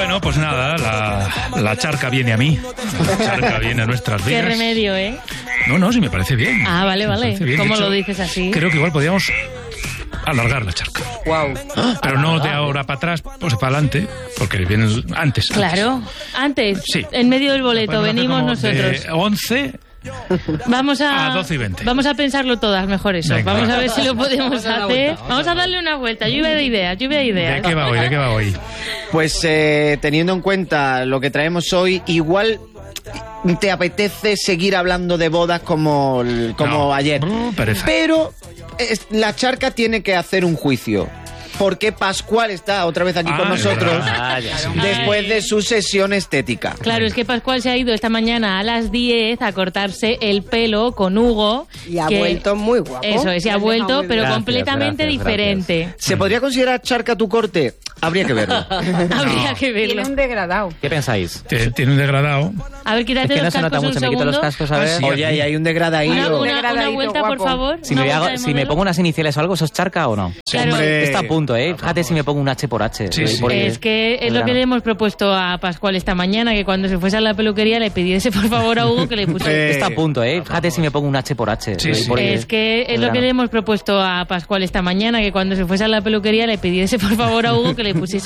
Bueno, pues nada, la charca viene a mí. La charca viene a nuestras vidas. Qué remedio, ¿eh? No, sí me parece bien. Ah, vale. ¿Cómo lo dices así? Creo que igual podríamos alargar la charca. Wow. Pero no de ahora para atrás, pues para adelante, porque viene antes. Claro, antes. Sí. En medio del boleto, Podemos hacer venimos como nosotros. De 11 Vamos a 12 y 20. Vamos a pensarlo todas, mejor eso. Venga. Vamos a ver si lo podemos hacer. Vamos a darle una vuelta. Lluvia de ideas. ¿De qué va hoy? Pues teniendo en cuenta lo que traemos hoy, igual te apetece seguir hablando de bodas como No. ayer. Pereza. Pero la charca tiene que hacer un juicio. Porque Pascual está otra vez aquí con nosotros después de su sesión estética. Claro, es que Pascual se ha ido esta mañana a las 10 a cortarse el pelo con Hugo. Y ha vuelto muy guapo. Eso es, y ha vuelto, pero Gracias, completamente gracias. diferente. ¿Se podría considerar charca tu corte? Habría que verlo. Habría que Tiene verlo. un degradado. ¿Qué pensáis? Tiene un degradado. A ver, Es quítate que no los se nota cascos un mucho, me quito los segundo. cascos a ver. sí. Oye, ahí hay un degradadillo. Una degradadito, vuelta, por guapo. favor. Si Una me, vuelta de si me modelo. pongo unas iniciales o algo, ¿eso es charca o no? Claro. Hombre. Está a punto, ¿eh? Fíjate si me pongo un H por H. Sí, sí. Es que es lo que le hemos propuesto a Pascual esta mañana, que cuando se fuese a la peluquería le pidiese por favor a Hugo que le pusiese... Está a punto, ¿eh? Fíjate si me pongo un H por H. Sí, sí. Es que es lo que le hemos propuesto a Pascual esta mañana, que cuando se fuese a la peluquería le pidiese por favor a Hugo que le pusiese